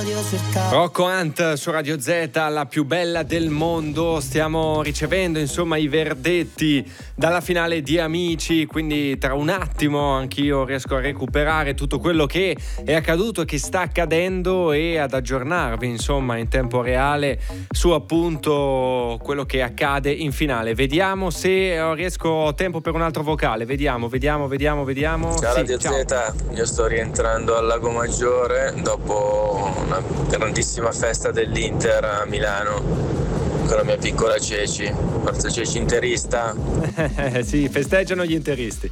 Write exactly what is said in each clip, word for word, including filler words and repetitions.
Rocco Hunt su Radio Z, la più bella del mondo. Stiamo ricevendo insomma i verdetti dalla finale di Amici, quindi tra un attimo anch'io riesco a recuperare tutto quello che è accaduto e che sta accadendo e ad aggiornarvi insomma in tempo reale su appunto quello che accade in finale. Vediamo se riesco a tempo per un altro vocale. Vediamo, vediamo, vediamo, vediamo. Ciao sì, Radio ciao. Z, io sto rientrando al Lago Maggiore dopo una grandissima festa dell'Inter a Milano con la mia piccola Ceci, forza Ceci interista. Sì, festeggiano gli interisti.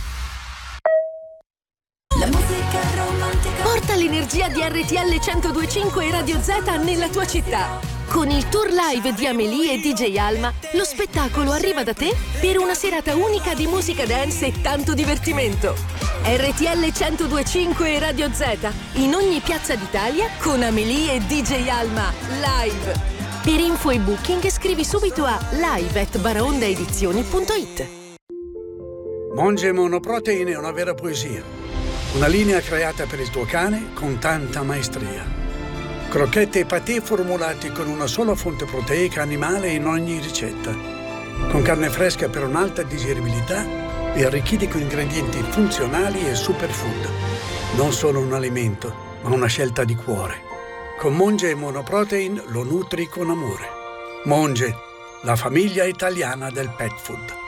La musica romantica. Porta l'energia di R T L centodue e cinque e Radio Z nella tua città. Con il tour live di Amélie e D J Alma, lo spettacolo arriva da te per una serata unica di musica dance e tanto divertimento. R T L centodue e cinque e Radio Z in ogni piazza d'Italia con Amélie e D J Alma live. Per info e booking scrivi subito a live at baraondaedizioni punto it. Monge Monoprotein è una vera poesia. Una linea creata per il tuo cane con tanta maestria. Crocchette e patè formulati con una sola fonte proteica animale in ogni ricetta. Con carne fresca per un'alta digeribilità e arricchiti con ingredienti funzionali e superfood. Non solo un alimento, ma una scelta di cuore. Con Monge Monoprotein lo nutri con amore. Monge, la famiglia italiana del pet food.